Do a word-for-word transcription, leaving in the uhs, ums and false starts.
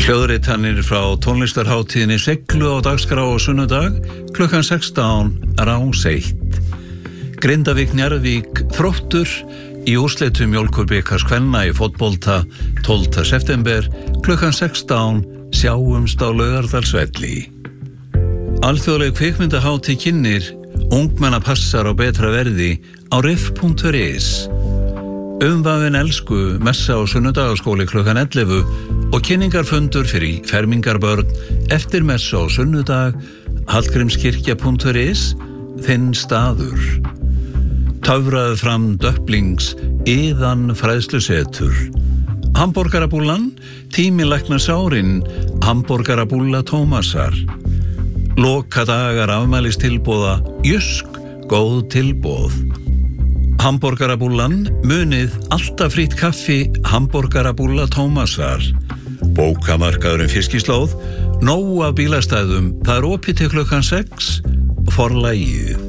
Hljóðritanir frá tónlistarhátíðinni Seiglu á dagskrá á sunnudag klukkan sextán Rás eitt. Grindavík Njarðvík Þróttur í úrslitum Mjólkurbikars kvenna í fótbolta tólfta september klukkan sextán sjáumst á Laugardalsvelli. Alþjóðleg kvikmyndahátíð kynnir Ungmenna passar á betra verði á riff punktur is. Umvafin elsku messa á sunnudagaskóli klukkan ellefu og kynningarfundur fyrir fermingarbörn eftir messa á sunnudag hallgrímskirkja punktur is þinn staður. Töfraðu fram döpplings iðan fræðslusetur. Hamborgarabúllan, tími lækna sárin, hamborgarabúlla Tómasar. Loka dagar afmælistilboða, Jysk, góð tilboð. Hamborgarabúllan, munið alltaf frýtt kaffi, hamborgarabúlla Tómasar. Bókamarkaðurinn Fiskislóð, nóg af bílastæðum, það er opið til klukkan sex, Forlagið.